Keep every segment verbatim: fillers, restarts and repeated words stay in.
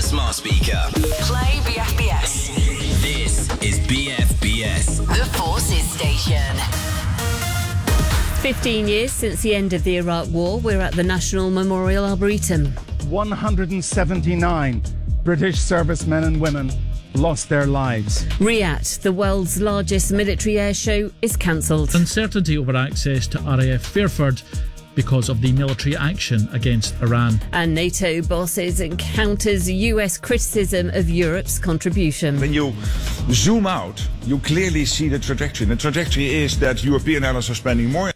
smart speaker. Play B F B S. This is B F B S. The Forces Station. fifteen years since the end of the Iraq War, we're at the National Memorial Arboretum. one hundred seventy-nine British servicemen and women lost their lives. Riyadh, the world's largest military air show, is cancelled. Uncertainty over access to R A F Fairford because of the military action against Iran. And NATO bosses encounters U S criticism of Europe's contribution. When you zoom out, you clearly see the trajectory. The trajectory is that European allies are spending more.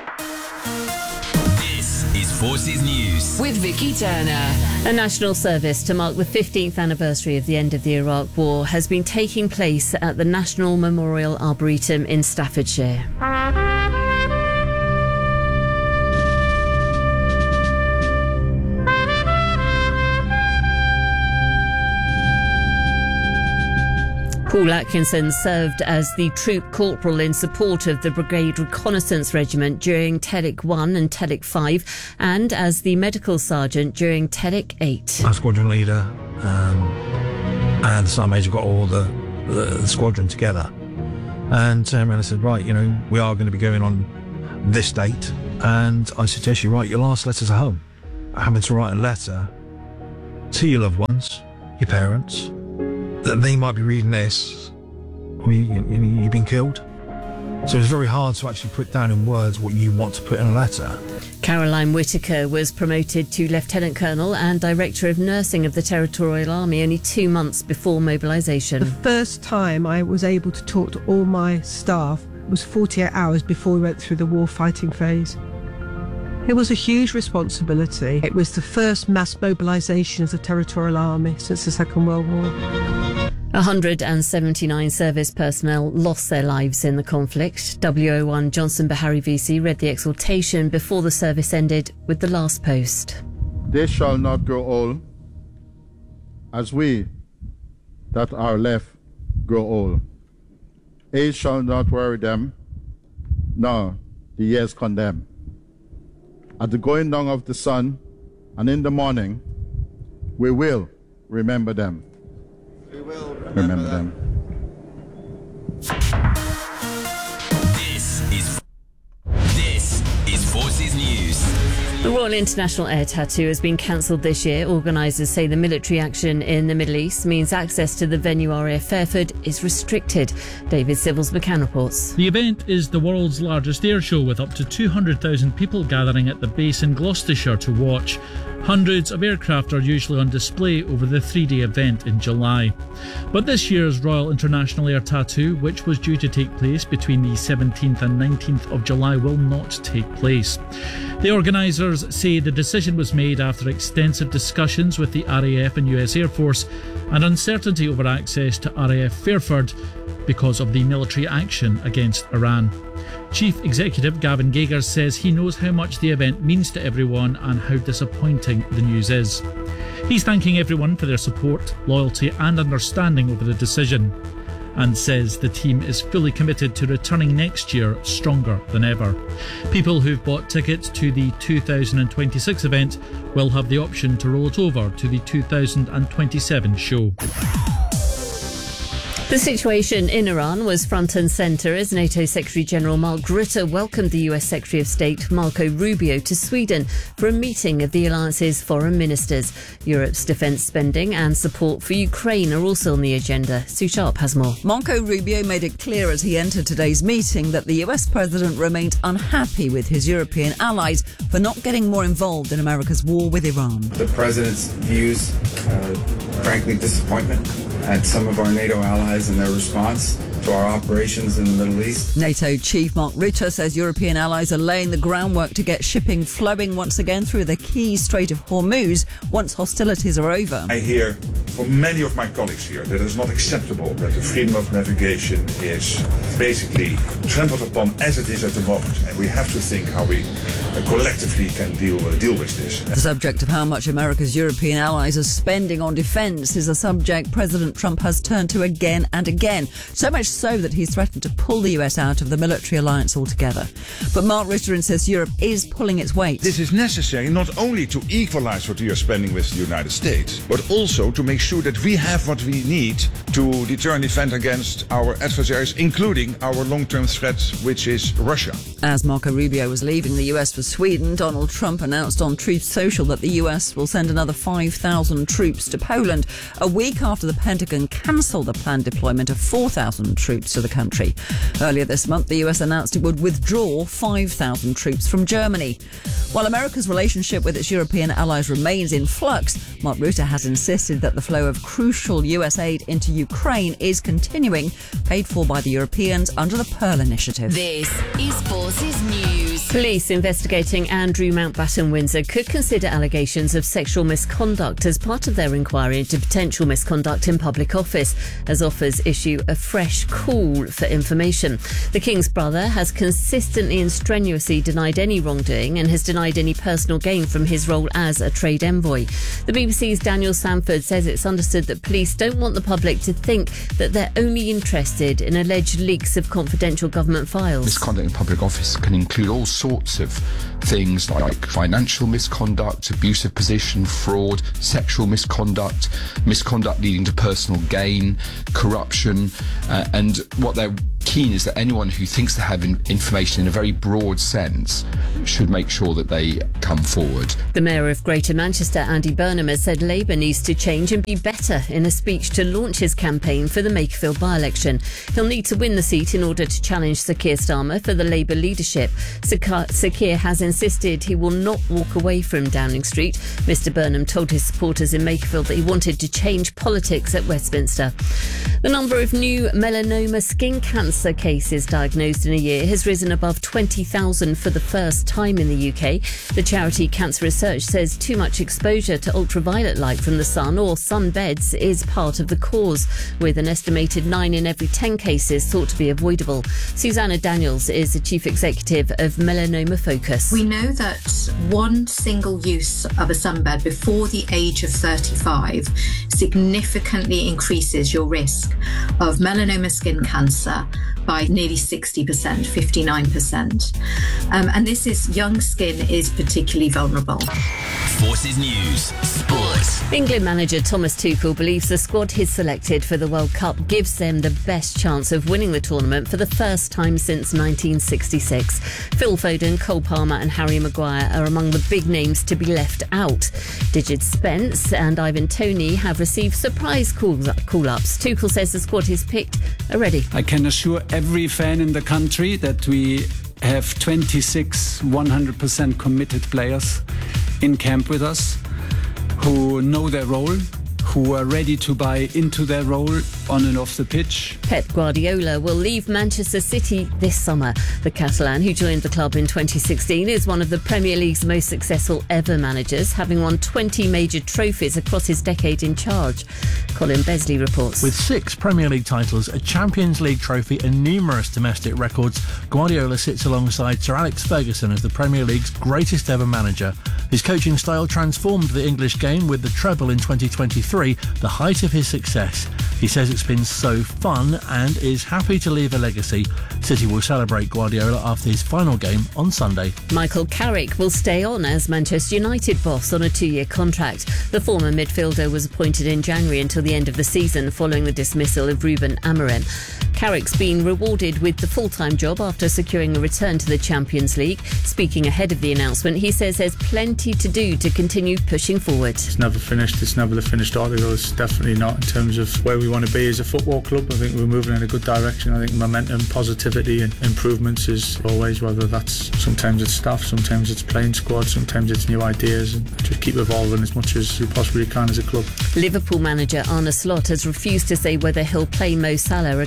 This is Forces News. With Vicky Turner. A national service to mark the fifteenth anniversary of the end of the Iraq War has been taking place at the National Memorial Arboretum in Staffordshire. Paul Atkinson served as the troop corporal in support of the Brigade Reconnaissance Regiment during Telic one and Telic five, and as the medical sergeant during Telic eight. Our squadron leader um, and the sergeant major got all the, the, the squadron together and turned around and said, right, you know, we are going to be going on this date, and I suggest you write your last letters at home. Having to write a letter to your loved ones, your parents, that they might be reading this, or you, you, you've been killed. So it's very hard to actually put down in words what you want to put in a letter. Caroline Whitaker was promoted to Lieutenant Colonel and Director of Nursing of the Territorial Army only two months before mobilisation. The first time I was able to talk to all my staff was forty-eight hours before we went through the war fighting phase. It was a huge responsibility. It was the first mass mobilisation of the Territorial Army since the Second World War. one hundred seventy-nine service personnel lost their lives in the conflict. W O one Johnson Bahari V C read the exhortation before the service ended with the last post. They shall not grow old, as we that are left grow old. Age shall not worry them, nor the years condemn. At the going down of the sun and in the morning, we will remember them. We will remember, remember them. This is This is Forces News. The Royal International Air Tattoo has been cancelled this year. Organisers say the military action in the Middle East means access to the venue R A F Fairford is restricted. David Sybil's McCann reports. The event is the world's largest air show, with up to two hundred thousand people gathering at the base in Gloucestershire to watch. Hundreds of aircraft are usually on display over the three-day event in July. But this year's Royal International Air Tattoo, which was due to take place between the seventeenth and nineteenth of July, will not take place. The organisers say the decision was made after extensive discussions with the R A F and U S Air Force and uncertainty over access to R A F Fairford because of the military action against Iran. Chief Executive Gavin Gagers says he knows how much the event means to everyone and how disappointing the news is. He's thanking everyone for their support, loyalty and understanding over the decision, and says the team is fully committed to returning next year stronger than ever. People who've bought tickets to the two thousand twenty-six event will have the option to roll it over to the two thousand twenty-seven show. The situation in Iran was front and centre as NATO Secretary-General Mark Rutte welcomed the U S Secretary of State Marco Rubio to Sweden for a meeting of the alliance's foreign ministers. Europe's defence spending and support for Ukraine are also on the agenda. Sue Sharp has more. Marco Rubio made it clear as he entered today's meeting that the U S president remained unhappy with his European allies for not getting more involved in America's war with Iran. The president's views, uh, frankly, disappointment at some of our NATO allies and their response to our operations in the Middle East. NATO Chief Mark Rutte says European allies are laying the groundwork to get shipping flowing once again through the key Strait of Hormuz once hostilities are over. I hear for many of my colleagues here that it's not acceptable that the freedom of navigation is basically trampled upon as it is at the moment. And we have to think how we uh, collectively can deal, uh, deal with this. The subject of how much America's European allies are spending on defence is a subject President Trump has turned to again and again. So much so that he's threatened to pull the U S out of the military alliance altogether. But Mark Rutte insists Europe is pulling its weight. This is necessary not only to equalize what we are spending with the United States, but also to make sure that we have what we need to deter and defend against our adversaries, including our long-term threat, which is Russia. As Marco Rubio was leaving the U S for Sweden, Donald Trump announced on Truth Social that the U S will send another five thousand troops to Poland, a week after the Pentagon cancelled the planned deployment of four thousand troops to the country. Earlier this month, the U S announced it would withdraw five thousand troops from Germany. While America's relationship with its European allies remains in flux, Mark Rutte has insisted that the flow of crucial U S aid into Ukraine is continuing, paid for by the Europeans under the Pearl Initiative. This is Forces News. Police investigating Andrew Mountbatten Windsor could consider allegations of sexual misconduct as part of their inquiry into potential misconduct in public office, as offers issue a fresh call for information. The King's brother has consistently and strenuously denied any wrongdoing and has denied any personal gain from his role as a trade envoy. The B B C's Daniel Sanford says it's understood that police don't want the public to think that they're only interested in alleged leaks of confidential government files. Misconduct in public office can include all sorts of things like financial misconduct, abusive position, fraud, sexual misconduct, misconduct leading to personal gain, corruption, uh, and what they're keen is that anyone who thinks they have in- information in a very broad sense should make sure that they come forward. The Mayor of Greater Manchester, Andy Burnham, has said Labour needs to change and be better in a speech to launch his campaign for the Makerfield by-election. He'll need to win the seat in order to challenge Sir Keir Starmer for the Labour leadership. Sir Keir has insisted he will not walk away from Downing Street. Mr Burnham told his supporters in Makerfield that he wanted to change politics at Westminster. The number of new melanoma skin cancer cases diagnosed in a year has risen above twenty thousand for the first time in the U K. The charity Cancer Research says too much exposure to ultraviolet light from the sun or sunbeds is part of the cause, with an estimated nine in every ten cases thought to be avoidable. Susanna Daniels is the Chief Executive of Melanoma Focus. We know that one single use of a sunbed before the age of thirty-five significantly increases your risk of melanoma skin cancer by nearly sixty percent, fifty-nine percent. Um, and this is, young skin is particularly vulnerable. Forces News Sport. England manager Thomas Tuchel believes the squad he's selected for the World Cup gives them the best chance of winning the tournament for the first time since nineteen sixty-six. Phil Foden, Cole Palmer and Harry Maguire are among the big names to be left out. Digid Spence and Ivan Toney have received surprise call-ups. Tuchel says the squad he's picked are ready. I can assure every fan in the country that we have twenty-six one hundred percent committed players in camp with us who know their role, who are ready to buy into their role on and off the pitch. Pep Guardiola will leave Manchester City this summer. The Catalan, who joined the club in twenty sixteen, is one of the Premier League's most successful ever managers, having won twenty major trophies across his decade in charge. Colin Besley reports. With six Premier League titles, a Champions League trophy and numerous domestic records, Guardiola sits alongside Sir Alex Ferguson as the Premier League's greatest ever manager. His coaching style transformed the English game with the treble in twenty twenty-three, the height of his success. He says it's been so fun and is happy to leave a legacy. City will celebrate Guardiola after his final game on Sunday. Michael Carrick will stay on as Manchester United boss on a two-year contract. The former midfielder was appointed in January until the end of the season following the dismissal of Ruben Amorim. Carrick's been rewarded with the full-time job after securing a return to the Champions League. Speaking ahead of the announcement, he says there's plenty to do to continue pushing forward. It's never finished. It's never the finished article. It's definitely not in terms of where we want to be as a football club. I think we're moving in a good direction. I think momentum, positivity and improvements is always, whether that's sometimes it's staff, sometimes it's playing squad, sometimes it's new ideas, and just keep evolving as much as you possibly can as a club. Liverpool manager Arne Slot has refused to say whether he'll play Mo Salah against Brentford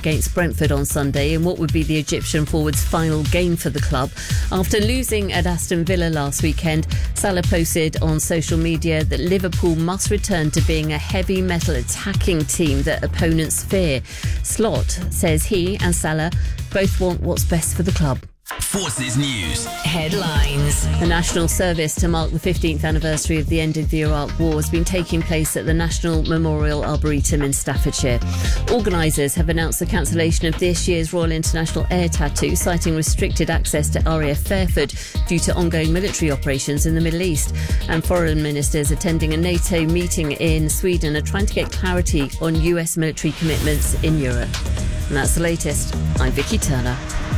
Brentford on Sunday in what would be the Egyptian forward's final game for the club. After losing at Aston Villa last weekend, Salah posted on social media that Liverpool must return to being a heavy metal attacking team that opponents fear. Slot says he and Salah both want what's best for the club. Forces News. Headlines. A national service to mark the fifteenth anniversary of the end of the Iraq War has been taking place at the National Memorial Arboretum in Staffordshire. Organisers have announced the cancellation of this year's Royal International Air Tattoo, citing restricted access to R A F Fairford due to ongoing military operations in the Middle East. And foreign ministers attending a NATO meeting in Sweden are trying to get clarity on U S military commitments in Europe. And that's the latest. I'm Vicky Turner.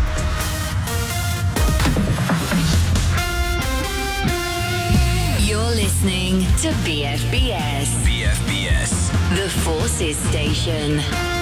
You're listening to B F B S. B F B S. The Forces Station.